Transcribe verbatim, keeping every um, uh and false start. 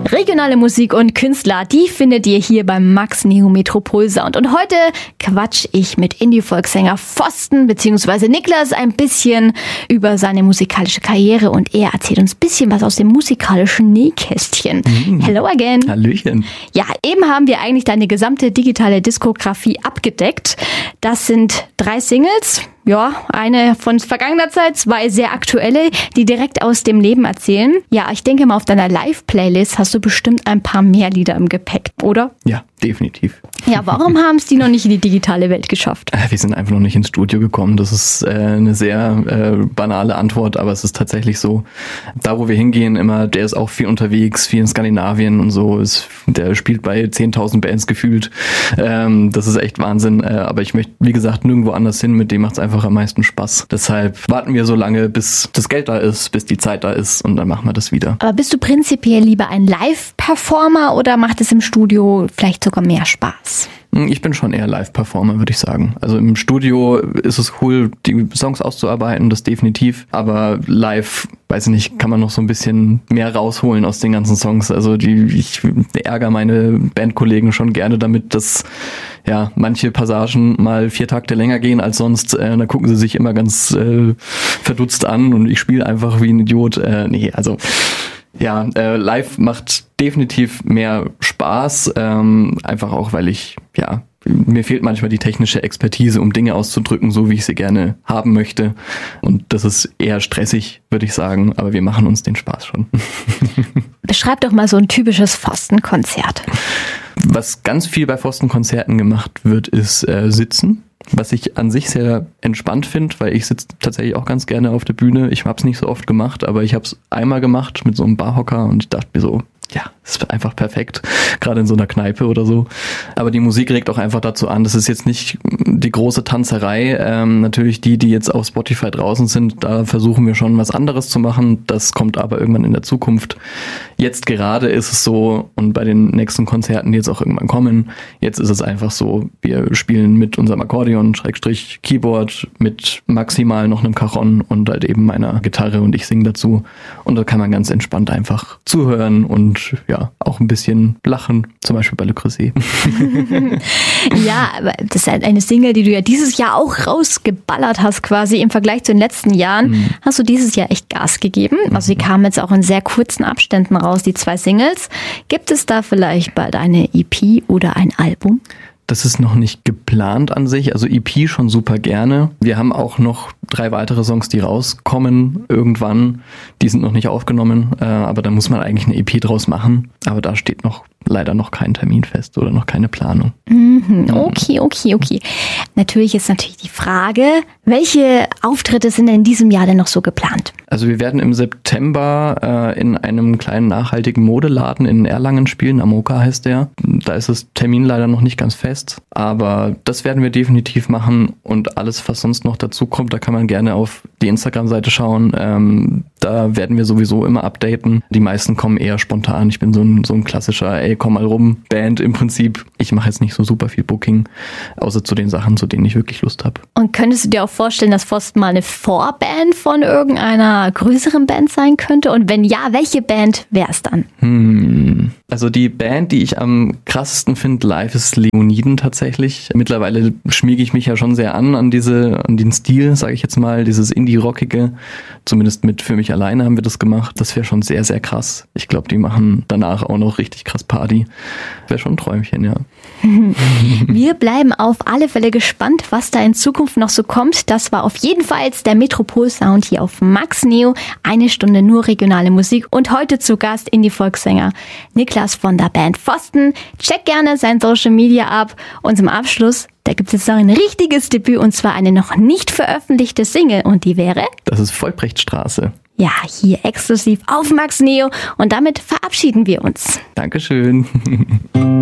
Regionale Musik und Künstler, die findet ihr hier beim Max Neo Metropol Sound. Und heute quatsch ich mit Indie-Volkssänger Pfosten bzw. Niklas ein bisschen über seine musikalische Karriere und er erzählt uns ein bisschen was aus dem musikalischen Nähkästchen. Mhm. Hello again. Hallöchen. Ja, eben haben wir eigentlich deine gesamte digitale Diskografie abgedeckt. Das sind drei Singles. Ja, eine von vergangener Zeit, zwei sehr aktuelle, die direkt aus dem Leben erzählen. Ja, ich denke mal, auf deiner Live-Playlist hast du bestimmt ein paar mehr Lieder im Gepäck, oder? Ja, definitiv. Ja, warum haben es die noch nicht in die digitale Welt geschafft? Wir sind einfach noch nicht ins Studio gekommen. Das ist äh, eine sehr äh, banale Antwort, aber es ist tatsächlich so. Da, wo wir hingehen, immer, der ist auch viel unterwegs, viel in Skandinavien und so. Ist, der spielt bei zehntausend Bands gefühlt. Ähm, das ist echt Wahnsinn. Äh, aber ich möchte, wie gesagt, nirgendwo anders hin. Mit dem macht es einfach am meisten Spaß. Deshalb warten wir so lange, bis das Geld da ist, bis die Zeit da ist und dann machen wir das wieder. Aber bist du prinzipiell lieber ein Live-Performer oder macht es im Studio vielleicht sogar mehr Spaß? Ich bin schon eher Live-Performer, würde ich sagen. Also im Studio ist es cool, die Songs auszuarbeiten, das definitiv. Aber live, weiß ich nicht, kann man noch so ein bisschen mehr rausholen aus den ganzen Songs. Also die, ich ärgere meine Bandkollegen schon gerne damit, dass ja manche Passagen mal vier Takte länger gehen als sonst. Äh, da gucken sie sich immer ganz äh, verdutzt an und ich spiele einfach wie ein Idiot. Äh, nee, also ja, äh, live macht definitiv mehr Spaß, ähm, einfach auch, weil ich, ja, mir fehlt manchmal die technische Expertise, um Dinge auszudrücken, so wie ich sie gerne haben möchte. Und das ist eher stressig, würde ich sagen, aber wir machen uns den Spaß schon. Beschreib doch mal so ein typisches Pfosten-Konzert. Was ganz viel bei Pfosten-Konzerten gemacht wird, ist äh, Sitzen. Was ich an sich sehr entspannt finde, weil ich sitze tatsächlich auch ganz gerne auf der Bühne. Ich habe es nicht so oft gemacht, aber ich habe es einmal gemacht mit so einem Barhocker und ich dachte mir so, ja, das ist einfach perfekt, gerade in so einer Kneipe oder so. Aber die Musik regt auch einfach dazu an. Das ist jetzt nicht die große Tanzerei. Ähm, natürlich die, die jetzt auf Spotify draußen sind, da versuchen wir schon was anderes zu machen. Das kommt aber irgendwann in der Zukunft. Jetzt gerade ist es so, und bei den nächsten Konzerten, die jetzt auch irgendwann kommen, jetzt ist es einfach so, wir spielen mit unserem Akkordeon, Schrägstrich, Keyboard, mit maximal noch einem Cajon und halt eben meiner Gitarre und ich singe dazu. Und da kann man ganz entspannt einfach zuhören und ja, auch ein bisschen lachen, zum Beispiel bei Le Creuset. Ja, aber das ist halt eine Single, die du ja dieses Jahr auch rausgeballert hast quasi. Im Vergleich zu den letzten Jahren mhm. hast du dieses Jahr echt Gas gegeben. Also die kamen jetzt auch in sehr kurzen Abständen raus, die zwei Singles. Gibt es da vielleicht bald eine E P oder ein Album? Das ist noch nicht geplant an sich, also E P schon super gerne. Wir haben auch noch drei weitere Songs, die rauskommen irgendwann. Die sind noch nicht aufgenommen, äh, aber da muss man eigentlich eine E P draus machen. Aber da steht noch leider noch kein Termin fest oder noch keine Planung. Mhm, okay, okay, okay. Natürlich ist natürlich die Frage, welche Auftritte sind denn in diesem Jahr denn noch so geplant? Also wir werden im September äh, in einem kleinen nachhaltigen Modeladen in Erlangen spielen. Amoka heißt der. Da ist das Termin leider noch nicht ganz fest, aber das werden wir definitiv machen und alles, was sonst noch dazu kommt, da kann man gerne auf die Instagram-Seite schauen. Ähm, da werden wir sowieso immer updaten. Die meisten kommen eher spontan. Ich bin so ein, so ein klassischer, ey, komm mal rum, Band im Prinzip. Ich mache jetzt nicht so super viel Booking, außer zu den Sachen, zu denen ich wirklich Lust habe. Und könntest du dir auch vorstellen, dass Pfosten mal eine Vorband von irgendeiner größeren Band sein könnte? Und wenn ja, welche Band wäre es dann? Hm. Also die Band, die ich am krassesten finde live, ist Leoniden tatsächlich. Mittlerweile schmiege ich mich ja schon sehr an an diese, an den Stil, sage ich jetzt mal, dieses Indie-Rockige. Zumindest mit Für mich alleine haben wir das gemacht. Das wäre schon sehr, sehr krass. Ich glaube, die machen danach auch noch richtig krass Party. Wäre schon ein Träumchen, ja. Wir bleiben auf alle Fälle gespannt, was da in Zukunft noch so kommt. Das war auf jeden Fall jetzt der Metropol-Sound hier auf Max Neo. Eine Stunde nur regionale Musik und heute zu Gast Indie-Volkssänger Niklas von der Band Pfosten. Check gerne sein Social Media ab und zum Abschluss, da gibt es jetzt noch ein richtiges Debüt und zwar eine noch nicht veröffentlichte Single und die wäre? Das ist Vollbrechtstraße. Ja, hier exklusiv auf Max Neo und damit verabschieden wir uns. Dankeschön.